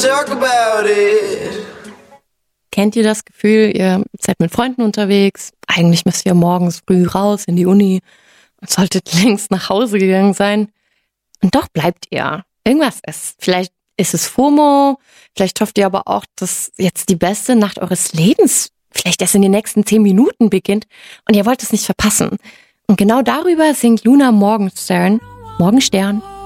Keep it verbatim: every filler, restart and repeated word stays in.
talk about it. Kennt ihr das Gefühl, ihr seid mit Freunden unterwegs, eigentlich müsst ihr morgens früh raus in die Uni und solltet längst nach Hause gegangen sein und doch bleibt ihr. Irgendwas ist. Vielleicht ist es FOMO, vielleicht hofft ihr aber auch, dass jetzt die beste Nacht eures Lebens vielleicht erst in den nächsten zehn Minuten beginnt und ihr wollt es nicht verpassen. Und genau darüber singt Luna Morgenstern, Morgenstern